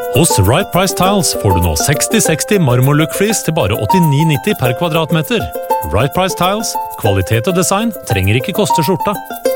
Hos Right Price Tiles får du nå 60-60 marmorlook-flis til bare 89,90 per kvadratmeter. Right Price Tiles, kvalitet og design trenger ikke koste skjorta.